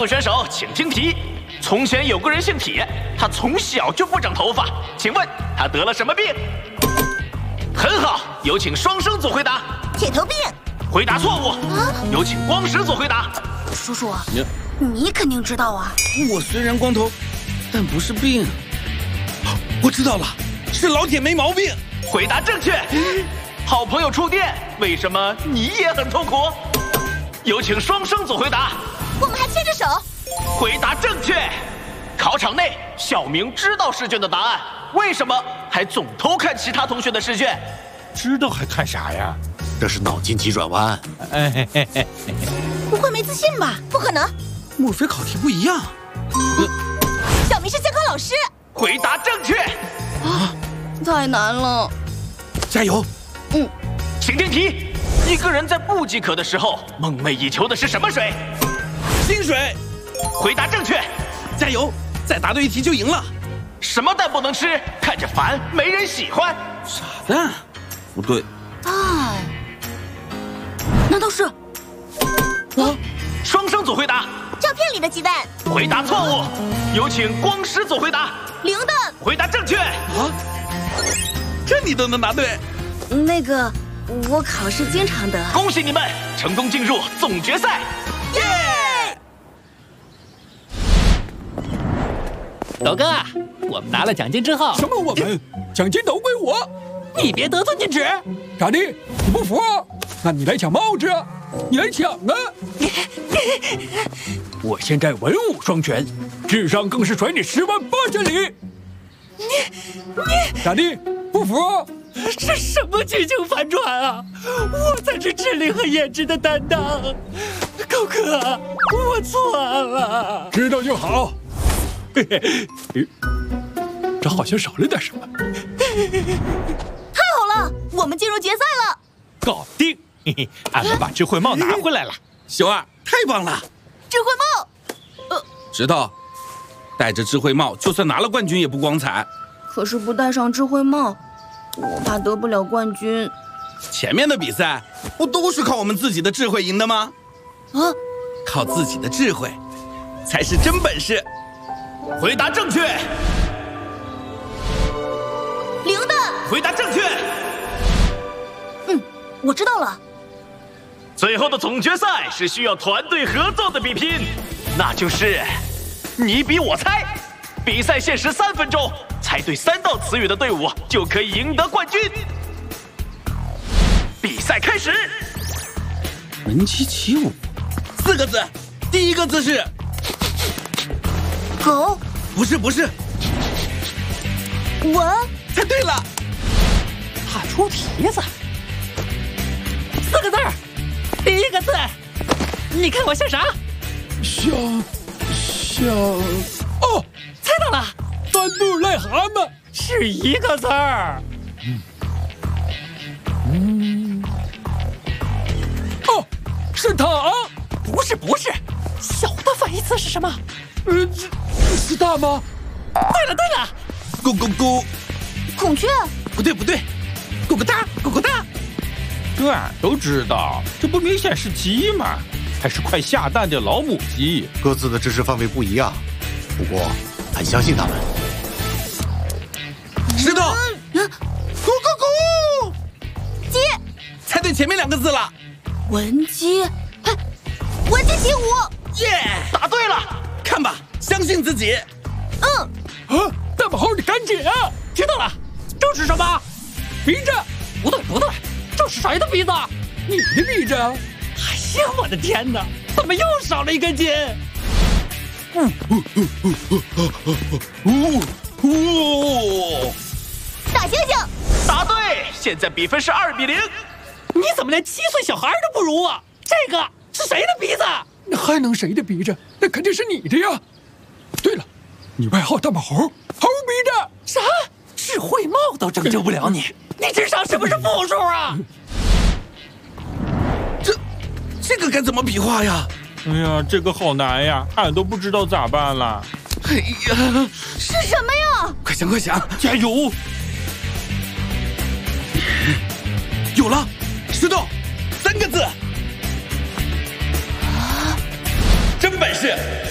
座选手，请听题。从前有个人姓铁，他从小就不长头发，请问他得了什么病？很好，有请双生组回答。 铁头病。 回答错误。有请光石组回答。 叔叔，你肯定知道啊。 我虽然光头，但不是病。我知道了，是老铁没毛病。 回答正确。好朋友触电，为什么你也很痛苦？有请双生组回答。 我们还牵着手。 回答正确。考场内，小明知道试卷的答案，为什么还总偷看其他同学的试卷？ 知道还看啥呀？ 这是脑筋急转弯。 不会没自信吧？不可能。 莫非考题不一样？ 小明是监考老师。 回答正确。 太难了。 加油。 请听题。一个人在不饥渴的时候，梦寐以求的是什么水？ 薪水。 回答正确。 加油，再答对一题就赢了。 什么蛋不能吃？看着烦，没人喜欢。 傻蛋。不对。 蛋？难道是？ 双生组回答。 照片里的鸡蛋。 回答错误。有请光石组回答。 铃铛。 回答正确。 这你都能答对？ 那个，我考试经常得。 恭喜你们成功进入总决赛。 耶！ 狗哥，我们拿了奖金之后， 什么我们？奖金都归我。 你别得寸进尺。 咋的？你不服？那你来抢帽子啊！你来抢啊！我现在文武双全，智商更是甩你10万8千里。你咋的？不服？ 这什么剧情反转啊！我才是智力和颜值的担当。狗哥，我错了。 知道就好。嘿嘿，这好像少了点什么。 太好了，我们进入决赛了。 搞定！嘿嘿，俺们把智慧帽拿回来了。 熊二，太棒了！ 智慧帽。 知道，戴着智慧帽，就算拿了冠军也不光彩。 可是不戴上智慧帽，我怕得不了冠军。 前面的比赛不都是靠我们自己的智慧赢的吗？靠自己的智慧，才是真本事。 回答正确。 铃铛。 回答正确。 我知道了。 最后的总决赛是需要团队合作的比拼，那就是你比我猜。比赛限时3分钟，猜对3道词语的队伍就可以赢得冠军。比赛开始。 人机起舞，4个字，第一个字是狗。 不是。 文。 猜对了。 他出题子。4个字儿，第一个字，你看我像啥？ 像哦， 猜到了， 3步癞蛤蟆是1个字儿。 哦，是塔。 不是，小的反义词是什么？ 是大吗？ 对了， 咕。 孔雀。 不对，咕咕哒。 这俺都知道，这不明显是鸡吗？还是快下蛋的老母鸡。 各自的知识范围不一样，不过俺相信他们。 石头。咕。 鸡。 猜对前面2个字了。 文姬。文姬起舞。 耶！ 答对了。 看吧，相信自己。 大马猴，你赶紧啊！ 知道了，这是什么？ 鼻子。 不对，这是谁的鼻子？ 你的鼻子。 哎呀，我的天哪，怎么又少了1根筋？ 大猩猩。 答对，现在比分是2比0。 你怎么连7岁小孩都不如啊？这个是谁的鼻子？ 那还能谁的鼻子？那肯定是你的呀。对了，你外号大马猴，猴鼻子。 啥？智慧帽都拯救不了你，你智商是不是负数啊？ 这个该怎么比划呀？ 哎呀，这个好难呀，俺都不知道咋办了。 哎呀， 是什么呀？ 快想， 加油！ 有了，石头，3个字。真本事。